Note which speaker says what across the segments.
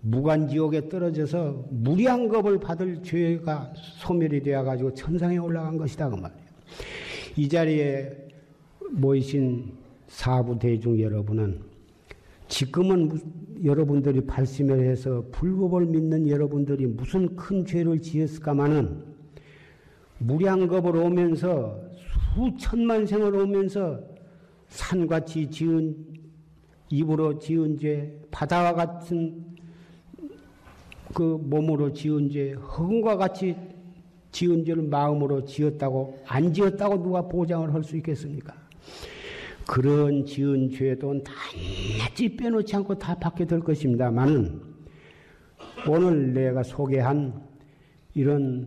Speaker 1: 무간지옥에 떨어져서 무량겁을 받을 죄가 소멸이 되어가지고 천상에 올라간 것이다 그 말이에요. 이 자리에 모이신 사부대중 여러분은 지금은 여러분들이 발심을 해서 불법을 믿는 여러분들이 무슨 큰 죄를 지었을까마는 무량겁을 오면서 수천만 생을 오면서 산같이 지은 입으로 지은 죄, 바다와 같은 그 몸으로 지은 죄, 흙과 같이 지은 죄를 마음으로 지었다고 안 지었다고 누가 보장을 할 수 있겠습니까? 그런 지은 죄도 낱낱이 빼놓지 않고 다 받게 될 것입니다만은 오늘 내가 소개한 이런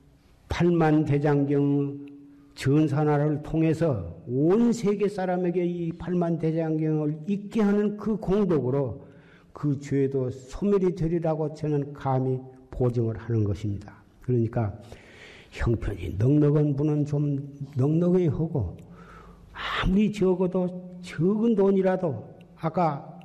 Speaker 1: 팔만대장경 전산화를 통해서 온 세계 사람에게 이 팔만대장경을 읽게 하는 그 공덕으로 그 죄도 소멸이 되리라고 저는 감히 보증을 하는 것입니다. 그러니까 형편이 넉넉한 분은 좀 넉넉히 하고 아무리 적어도 적은 돈이라도 아까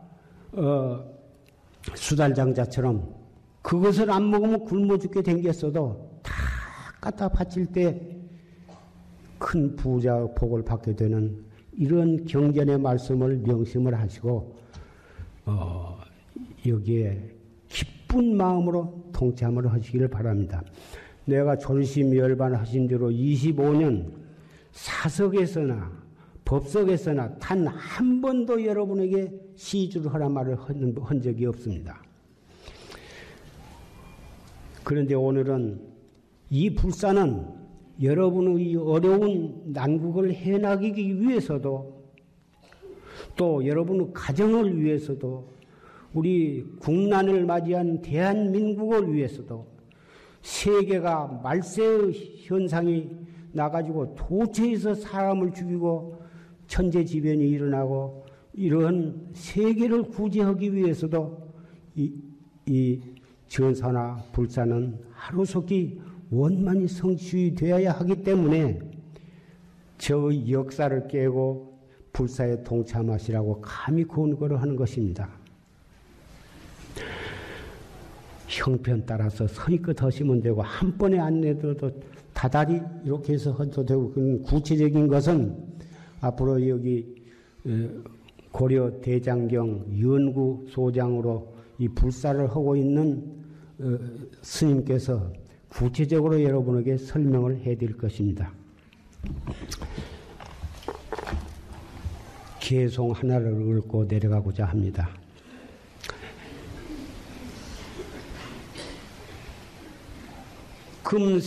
Speaker 1: 수달장자처럼 그것을 안 먹으면 굶어 죽게 생겼어도 다 갖다 바칠 때 큰 부자의 복을 받게 되는 이런 경전의 말씀을 명심을 하시고 여기에 기쁜 마음으로 동참을 하시기를 바랍니다. 내가 졸심열반하신 대로 25년 사석에서나 법석에서나 단 한 번도 여러분에게 시주를 하란 말을 한 적이 없습니다. 그런데 오늘은 이 불사는 여러분의 어려운 난국을 해나가기 위해서도 또 여러분의 가정을 위해서도 우리 국난을 맞이한 대한민국을 위해서도 세계가 말세의 현상이 나가지고 도처에서 사람을 죽이고 천재지변이 일어나고 이러한 세계를 구제하기 위해서도 이 전사나 불사는 하루속히 원만히 성취되어야 하기 때문에 저의 역사를 깨고 불사에 동참하시라고 감히 권고를 하는 것입니다. 형편 따라서 성의껏 하시면 되고 한 번에 안 내더라도 다달이 이렇게 해서 해도 되고 그런 구체적인 것은 앞으로 여기 고려 대장경 연구소장으로 이 불사를 하고 있는 스님께서 구체적으로 여러분에게 설명을 해드릴 것입니다. 개송 하나를 읽고 내려가고자 합니다. 금세